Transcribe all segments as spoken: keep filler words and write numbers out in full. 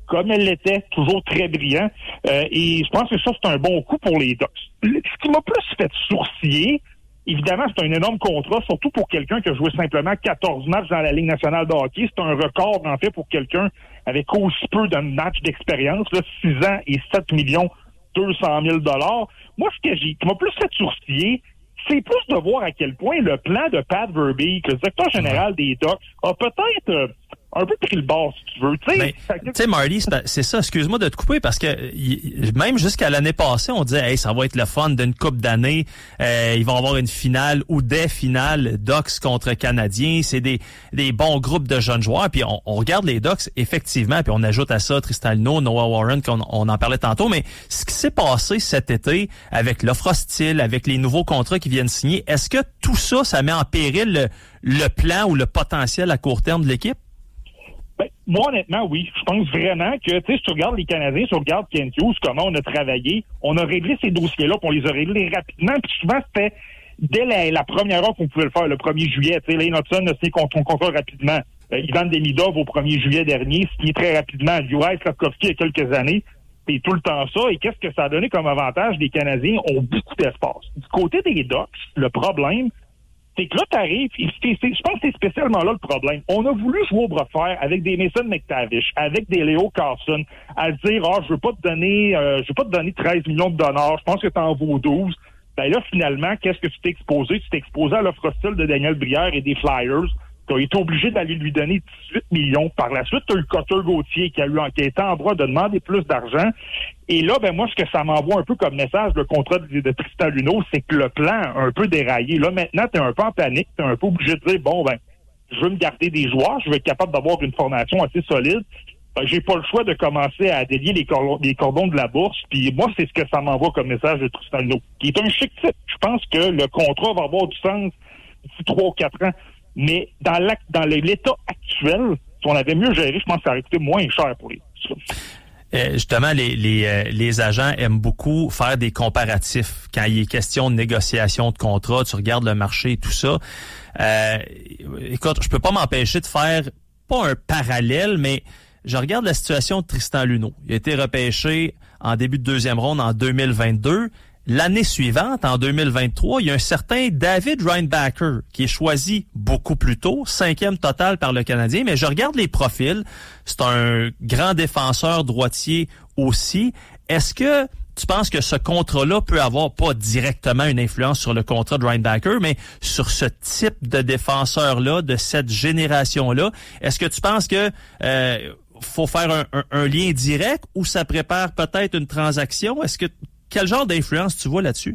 comme elle l'était, toujours très brillant. Euh, et je pense que ça, c'est un bon coup pour les Ducks. Ce qui m'a plus fait sourciller, évidemment, c'est un énorme contrat, surtout pour quelqu'un qui a joué simplement quatorze matchs dans la Ligue nationale de hockey. C'est un record, en fait, pour quelqu'un avec aussi peu de matchs d'expérience, là, six ans et sept millions deux cent mille dollars. Moi, ce que j'ai, qui m'a plus fait sourciller, c'est plus de voir à quel point le plan de Pat Verbeek, le directeur général des Ducks, a peut-être euh, un peu pris le bord, si tu veux. Tu sais, Marty, c'est ça, excuse-moi de te couper, parce que y, même jusqu'à l'année passée, on disait, hey, ça va être le fun d'une coupe d'années, euh, ils vont avoir une finale ou des finales Ducks contre Canadiens, c'est des, des bons groupes de jeunes joueurs, puis on, on regarde les Ducks, effectivement, puis on ajoute à ça Tristan Luneau, Noah Warren, qu'on on en parlait tantôt, mais ce qui s'est passé cet été, avec l'offre hostile, avec les nouveaux contrats qui viennent signer, est-ce que tout ça, ça met en péril le, le plan ou le potentiel à court terme de l'équipe? Ben, moi, honnêtement, oui. Je pense vraiment que, tu sais, si tu regardes les Canadiens, si tu regardes Kent Hughes, comment on a travaillé, on a réglé ces dossiers-là, puis on les a réglés rapidement, puis souvent, c'était dès la, la première heure qu'on pouvait le faire, le premier juillet. Tu sais, Lane Hudson a signé son contrat rapidement. Euh, Ivan Demidov, au premier juillet dernier, signé très rapidement. Juraj Slafkovský, il y a quelques années, c'est tout le temps ça. Et qu'est-ce que ça a donné comme avantage? Les Canadiens ont beaucoup d'espace. Du côté des Ducks, le problème, c'est que là, t'arrives, et c'est, c'est, je pense que c'est spécialement là le problème. On a voulu jouer au bras de fer avec des Mason McTavish, avec des Leo Carlson, à dire, ah, oh, je veux pas te donner, euh, je veux pas te donner treize millions de dollars, je pense que t'en vaux douze. Ben là, finalement, qu'est-ce que tu t'es exposé? Tu t'es exposé à l'offre hostile de Daniel Brière et des Flyers. Tu as été obligé d'aller lui donner dix-huit millions. Par la suite, tu as eu Cotter Gauthier qui a eu qui a été en droit de demander plus d'argent. Et là, ben moi, ce que ça m'envoie un peu comme message, le contrat de, de Tristan Luneau, c'est que le plan a un peu déraillé. Là, maintenant, tu es un peu en panique. Tu es un peu obligé de dire, bon, ben, je veux me garder des joueurs. Je veux être capable d'avoir une formation assez solide. Ben, j'ai pas le choix de commencer à délier les cordons, les cordons de la bourse. Puis moi, c'est ce que ça m'envoie comme message de Tristan Luneau, qui est un chic type. Je pense que le contrat va avoir du sens d'ici trois ou quatre ans. Mais dans, la, dans l'état actuel, si on avait mieux géré, je pense que ça aurait coûté moins cher pour les... Euh, justement, les, les, euh, les agents aiment beaucoup faire des comparatifs. Quand il est question de négociation de contrat, tu regardes le marché et tout ça. Euh, écoute, je peux pas m'empêcher de faire, pas un parallèle, mais je regarde la situation de Tristan Luneau. Il a été repêché en début de deuxième ronde en deux mille vingt-deux. L'année suivante, en deux mille vingt-trois, il y a un certain David Reinbacher qui est choisi beaucoup plus tôt, cinquième total par le Canadien, mais je regarde les profils. C'est un grand défenseur droitier aussi. Est-ce que tu penses que ce contrat-là peut avoir pas directement une influence sur le contrat de Reinbacher, mais sur ce type de défenseur-là, de cette génération-là? Est-ce que tu penses que euh, faut faire un, un, un lien direct ou ça prépare peut-être une transaction? Est-ce que Quel genre d'influence tu vois là-dessus?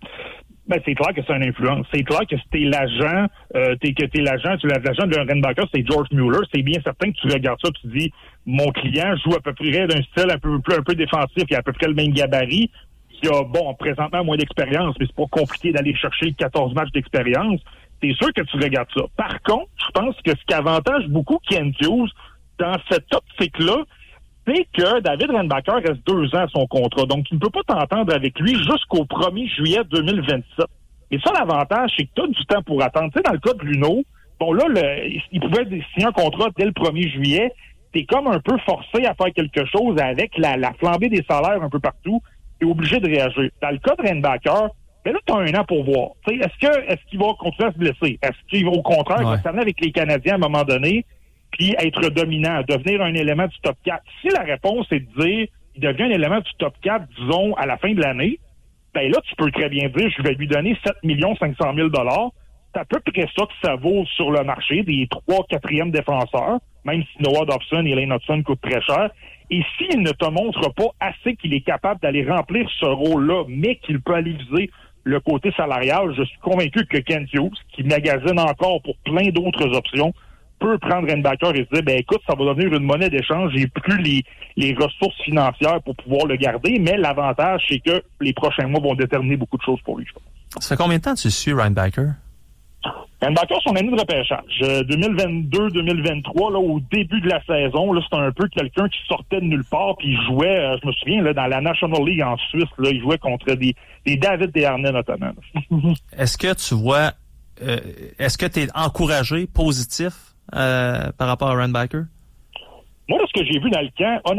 Ben, c'est clair que c'est une influence. C'est clair que si t'es l'agent, euh, t'es, que t'es l'agent, tu l'agent de Reinbacher, c'est George Mueller. C'est bien certain que tu regardes ça, tu dis, mon client joue à peu près d'un style un peu, un peu défensif, il a à peu près le même gabarit. Il a, bon, présentement, moins d'expérience, mais c'est pas compliqué d'aller chercher quatorze matchs d'expérience. C'est sûr que tu regardes ça. Par contre, je pense que ce qui avantage beaucoup Kent Hughes dans cette optique-là, c'est que David Reinbacher reste deux ans à son contrat. Donc, tu ne peux pas t'entendre avec lui jusqu'au premier juillet deux mille vingt-sept. Et ça, l'avantage, c'est que tu as du temps pour attendre. Tu sais, dans le cas de Luneau, bon, là, le, il pouvait signer un contrat dès le premier juillet. T'es comme un peu forcé à faire quelque chose avec la, la flambée des salaires un peu partout. T'es obligé de réagir. Dans le cas de Reinbacher, ben là, tu as un an pour voir. Tu sais, est-ce que est-ce qu'il va continuer à se blesser? Est-ce qu'il va, au contraire, ouais. va s'amener avec les Canadiens à un moment donné, puis être dominant, devenir un élément du top quatre. Si la réponse est de dire il devient un élément du top quatre, disons, à la fin de l'année, ben là, tu peux très bien dire je vais lui donner sept millions cinq cent mille dollars. C'est à peu près ça que ça vaut sur le marché, des trois quatrièmes défenseurs, même si Noah Dobson et Lane Hudson coûtent très cher. Et s'il ne te montre pas assez qu'il est capable d'aller remplir ce rôle-là, mais qu'il peut aller viser le côté salarial, je suis convaincu que Kent Hughes, qui magasine encore pour plein d'autres options, peut prendre Reinbacher et se dire, ben écoute, ça va devenir une monnaie d'échange, j'ai plus les, les ressources financières pour pouvoir le garder, mais l'avantage, c'est que les prochains mois vont déterminer beaucoup de choses pour lui. Ça fait combien de temps que tu suis Reinbacher? Reinbacher, son année de repêchage. deux mille vingt-deux deux mille vingt-trois, là, au début de la saison, là, c'était un peu quelqu'un qui sortait de nulle part, puis il jouait, euh, je me souviens, là, dans la National League en Suisse, là, il jouait contre des, des David Desharnais, notamment. Est-ce que tu vois, euh, est-ce que tu es encouragé, positif, Euh, par rapport à Reinbacher? Moi, ce que j'ai vu dans le camp,